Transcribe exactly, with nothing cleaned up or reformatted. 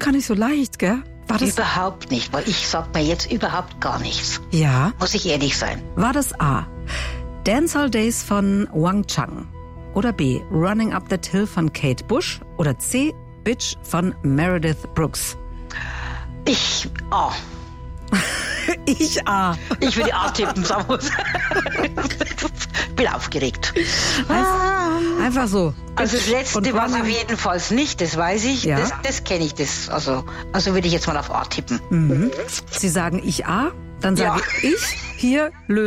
gar nicht so leicht, gell? War das, Überhaupt nicht, weil ich sag mir jetzt überhaupt gar nichts. ja. Muss ich ehrlich sein. War das A. Dancehall Days von Wang Chung? Oder B. Running Up That Hill von Kate Bush? Oder C. Bitch von Meredith Brooks? Ich, ah, Ich A. ich will die A tippen, Samus. Bin aufgeregt. Einfach so. Also das Und letzte war es running- auf jeden Fall nicht, das weiß ich. Ja. Das, das kenne ich, das. Also, also würde ich jetzt mal auf A tippen. Mhm. Sie sagen ich A, dann sage Ja. ich hier Lösung.